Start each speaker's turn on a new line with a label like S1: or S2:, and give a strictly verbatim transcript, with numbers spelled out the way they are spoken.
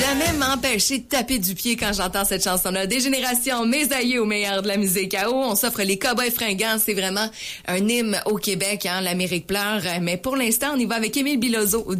S1: jamais m'empêcher de taper du pied quand j'entends cette chanson-là. Des générations, mes aïeux au meilleur de la musique à eau. On s'offre les Cowboys fringants. C'est vraiment un hymne au Québec, hein. L'Amérique pleure. Mais pour l'instant, on y va avec Émile Bilodeau.